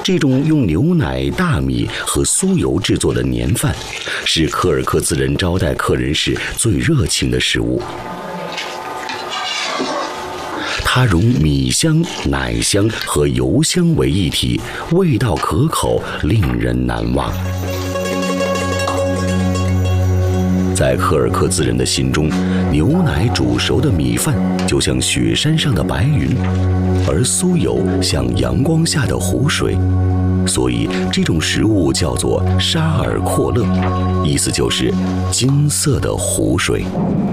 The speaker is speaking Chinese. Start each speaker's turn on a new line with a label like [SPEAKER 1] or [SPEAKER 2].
[SPEAKER 1] 这种用牛奶、大米和酥油制作的年饭，是柯尔克孜人招待客人时最热情的食物。它融米香、奶香和油香为一体，味道可口，令人难忘。在柯尔克孜人的心中，牛奶煮熟的米饭就像雪山上的白云，而酥油像阳光下的湖水，所以这种食物叫做沙尔阔勒，意思就是金色的湖水。